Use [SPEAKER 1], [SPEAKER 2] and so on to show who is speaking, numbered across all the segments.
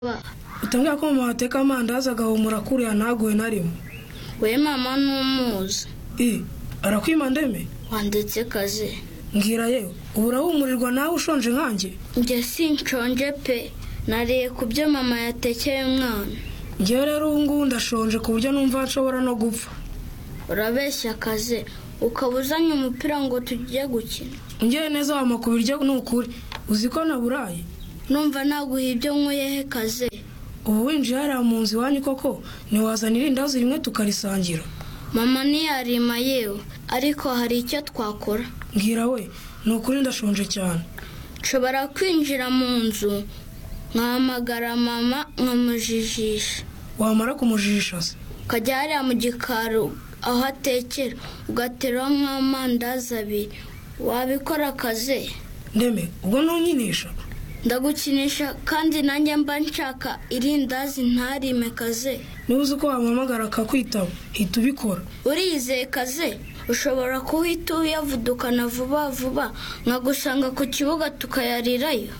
[SPEAKER 1] Utambwira ko mama ateka amandazi agahumura kuriya ntaguwe na rimwe.
[SPEAKER 2] We mama n'umuzi.
[SPEAKER 1] Arakwima ndeme?
[SPEAKER 2] Wanditse kaze.
[SPEAKER 1] Ngira yewe, urahumurirwa nawe ushonje nkanjye?
[SPEAKER 2] Njye sinshonje pe. Nariye kubyo mama yatekeye umwana.
[SPEAKER 1] Njye rero ubu ndashonje ku buryo numva nshobora no gupfa.
[SPEAKER 2] Urabeshya kaze. Ukabuzanya umupira ngo tujye gukina.
[SPEAKER 1] Njye neza wama kubirya n'ukuri. Uzi ko naburaye?
[SPEAKER 2] Numva naguha ibyo nkuyehe kaze.
[SPEAKER 1] Ubu winjiye hariya mu nzu iwanyu koko ntiwazanira indazi rimwe tukarisangira?
[SPEAKER 2] Mama ntiyarima yewe, ariko hari icyo twakora.
[SPEAKER 1] Ngira we, n'ukuri ndashonje cyane.
[SPEAKER 2] Nshobora kwinjira mu nzu nkahamagara mama nkamujijisha.
[SPEAKER 1] Wamara kumujijisha se?
[SPEAKER 2] Ukajya hariya mu gikaro aho atekera ugatera nk'amandazi abiri. Wabikora kaze?
[SPEAKER 1] Ndeme, ubwo ntunyinisha?
[SPEAKER 2] Ndagukinisha kandi nanjye mba nshaka irindazi ntarime kaze.
[SPEAKER 1] Niba uzi ko wampamagara akakwitaba hita ubikora.
[SPEAKER 2] Uriyizeye kaze? Ushobora kuhita uyavudukana vuba vuba nkagusanga ku kibuga tukayarirayo.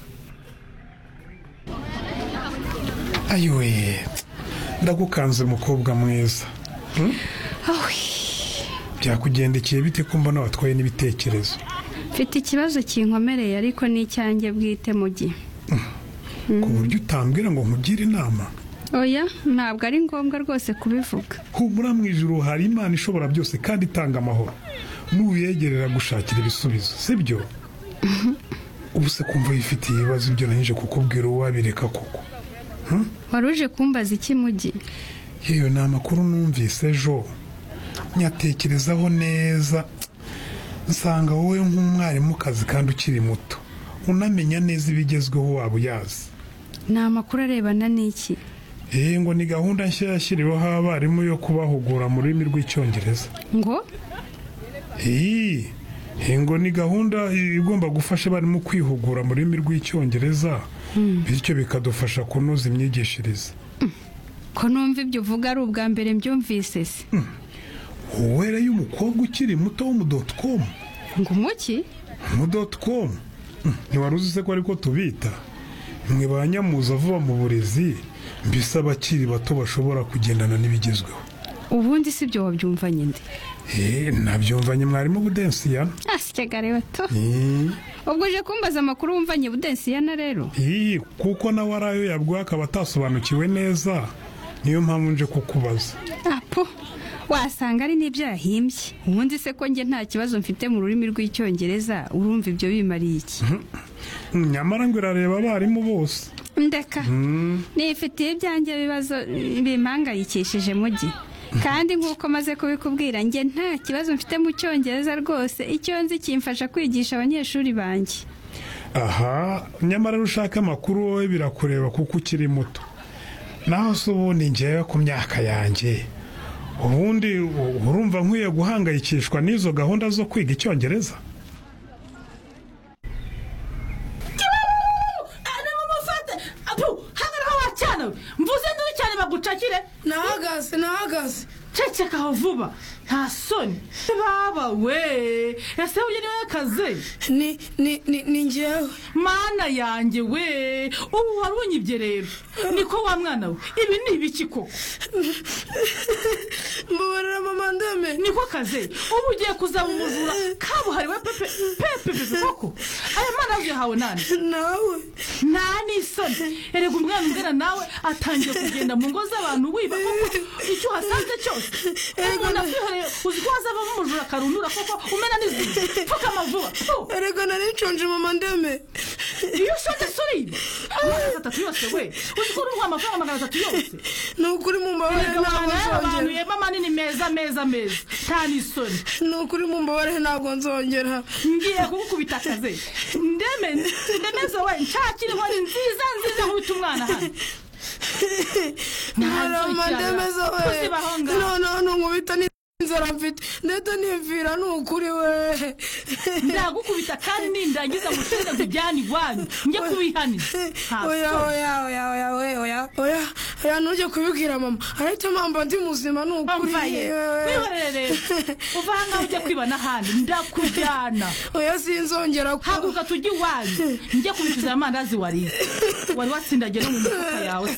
[SPEAKER 3] Ayiwe, ndagukanze mukobwa mwiza. Byakugendekeye bite ko mbona watwaye n'ibitekerezo?
[SPEAKER 4] Mfite ikibazo kinkomereye ariko n'icyanjye bwite mugi.
[SPEAKER 3] Ku buryo utambwira ngo nkugire inama?
[SPEAKER 4] Oya, ntabwo ari ngombwa rwose kubivuga.
[SPEAKER 3] Humura mu ijuru hari Imana ishobora byose kandi itanga amahoro. Nuyegerera gushakira ibisubizo, sibyo? Ubu se kumva yifitiye ibibazo ibyo nahinje kukubwira uwabireka koko.
[SPEAKER 4] Waruje kumbaza iki mugi?
[SPEAKER 3] Yewe ni amakuru numvise ejo. Nyatekerezaho neza. Nsanga wowe nk'umwarimu kazi kandi ukiri muto. Unamenya neza ibigezweho waba uyazi.
[SPEAKER 4] Ni amakuru arebana n'iki?
[SPEAKER 3] Ngo ni gahunda nshya yashyiriweho abarimu yo kubahugura mu rurimi rw'icyongereza.
[SPEAKER 4] Ngo?
[SPEAKER 3] Ngo ni gahunda igomba gufasha abarimu kwihugura mu rurimi rw'icyongereza, bityo bikadufasha kunoza imyigishirize.
[SPEAKER 4] Ko numva ibyo uvuga ari ubwa mbere mbyumvise se.
[SPEAKER 3] Wowe rero umukobwa ukiri muto w'umu.com.
[SPEAKER 4] Ngo umuki?
[SPEAKER 3] Mu.com. Ntiwari uzi se ko ariko tubita? Mwe banyamuza vuba mu burezi, mbese abakiri bato bashobora kugendana n'ibigezweho.
[SPEAKER 4] Ubundi si byo wabyumvanye nde?
[SPEAKER 3] Nabyumvanye mwarimu Budensiyana.
[SPEAKER 4] Asikegare bato. Ubwo uje kumbaza amakuru wumvanye Budensiyana rero?
[SPEAKER 3] Kuko nawe arayo yabwiwe akaba atasobanukiwe neza, niyo mpamvu nje kukubaza.
[SPEAKER 4] Apo, wasanga ari n'ibyo yahimbye. Ubundi se ko nge nta kibazo mfite mu rurimi rw'icyongereza, urumva ibyo bimariye iki?
[SPEAKER 3] Nyamara ngo irareba abarimu bose.
[SPEAKER 4] Ndeka, nifitiye ibyanjye bibazo bimpangayikishije mugi. Kandi nk'uko maze kubikubwira nge nta kibazo mfite mu cyongereza rwose, icyo nzi kimfasha kwigisha abanyeshuri banjye.
[SPEAKER 3] Aha, nyamara ushaka amakuru wowe birakureba kuko ukiri muto. Naho se ubundi ngewe ku myaka yanjye, ubundi urumva nkwiye guhangayikishwa n'izo gahunda zo kwiga icyongereza?
[SPEAKER 5] Mvuze nduri cyane bagucakire.
[SPEAKER 1] Nahagaze.
[SPEAKER 5] Ceceka aho vuba. Nta soni. Baba we. Ese uye niwe kaze?
[SPEAKER 1] Ni njyewe.
[SPEAKER 5] Mana yanjye we. Ubu warunyibye rero. Niko wa mwana we. Ibi ni ibiki koko?
[SPEAKER 1] Mbabarira mama ndeme.
[SPEAKER 5] Niko kaze. Ubu ugiye kuzaba umujura. Kabuhariwe pepe koko. Aya mana avuye hawe nani?
[SPEAKER 1] Nawe.
[SPEAKER 5] Nani soni. Erega umwana ungana nawe atangiye kugenda mu ngo z'abantu wiba koko. Icyo hasanze cyose. Erega nafihere uziko hazava umujura karundura koko umena n'izi. Fuka amavuba.
[SPEAKER 1] Erega nari nshonje mama ndeme.
[SPEAKER 5] Iyo shonje suri. Amagana 3 yose we. Uziko urumva amafaranga amagana 3 yose.
[SPEAKER 1] Nukuri mu mbabare ntabwo nzongera.
[SPEAKER 5] Mama nini meza. Tani soni.
[SPEAKER 1] Nukuri mu mbabare ntabwo nzongera.
[SPEAKER 5] Ngiye kugukubita kaze. Ndemezo we nshakire inkoni nziza nkubita umwana hano.
[SPEAKER 1] Mama ndemezo we. No nkubita n'inzara mfite. Ndetse nimvira nukuri we.
[SPEAKER 5] Ndagukubita kandi nindangiza musheze kujyana iwanyu. Nge kubihanira.
[SPEAKER 1] Oya nuje kubibwira mama. Ariko mamba ndi muzima nukuri.
[SPEAKER 5] Wihorere. Uva hanga ujye kwibana handi. Ndakujyana.
[SPEAKER 1] Oya sinzongera
[SPEAKER 5] haguka tujye iwanyu. Nge kubituza amandazi wari watsindagiye no mu mufuka yawe.